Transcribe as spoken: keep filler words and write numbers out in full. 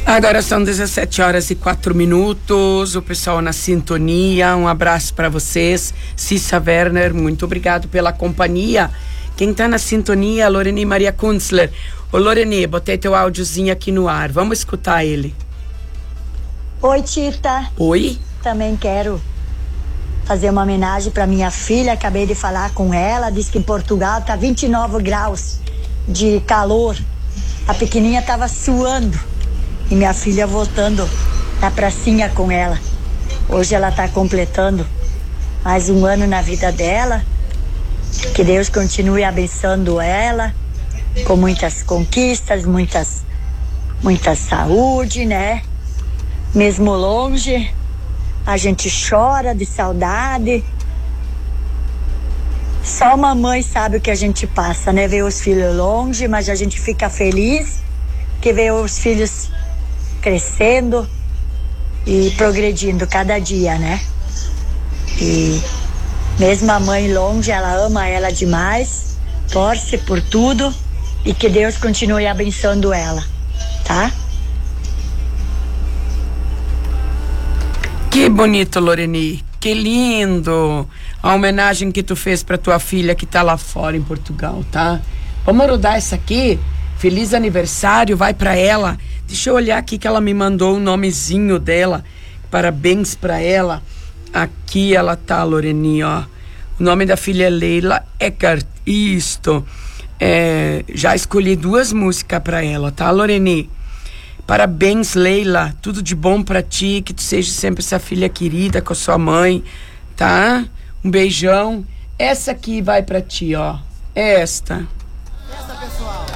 Agora são dezessete horas e quatro minutos, o pessoal na sintonia, um abraço para vocês. Cissa Werner, muito obrigado pela companhia. Quem tá na sintonia, Loreni Maria Kunzler. Ô Loreni, botei teu áudiozinho aqui no ar, vamos escutar ele. Oi, Tita. Oi. Também quero fazer uma homenagem para minha filha, acabei de falar com ela, disse que em Portugal tá vinte e nove graus de calor. A pequenininha tava suando. E minha filha voltando na pracinha com ela. Hoje ela está completando mais um ano na vida dela. Que Deus continue abençoando ela com muitas conquistas, muitas, muita saúde, né? Mesmo longe, a gente chora de saudade. Só mamãe sabe o que a gente passa, né? Ver os filhos longe, mas a gente fica feliz que vê os filhos crescendo e progredindo cada dia, né? E mesmo a mãe longe, ela ama ela demais, torce por tudo e que Deus continue abençoando ela, tá? Que bonito, Loreni, que lindo a homenagem que tu fez pra tua filha que tá lá fora em Portugal, tá? Vamos rodar essa aqui? Feliz aniversário, vai pra ela. Deixa eu olhar aqui que ela me mandou o nomezinho dela. Parabéns pra ela. Aqui ela tá, Loreni, ó. O nome da filha é Leila Eckert. Isto. É, já escolhi duas músicas pra ela, tá, Loreni? Parabéns, Leila. Tudo de bom pra ti. Que tu seja sempre essa filha querida com a sua mãe, tá? Um beijão. Essa aqui vai pra ti, ó. Esta. Essa, pessoal.